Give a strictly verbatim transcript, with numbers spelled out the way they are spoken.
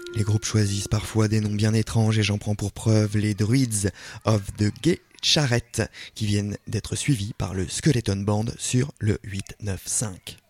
Les groupes choisissent parfois des noms bien étranges et j'en prends pour preuve les Druids of the Gay Charrette qui viennent d'être suivis par le Skeleton Band sur le huit neuf cinq.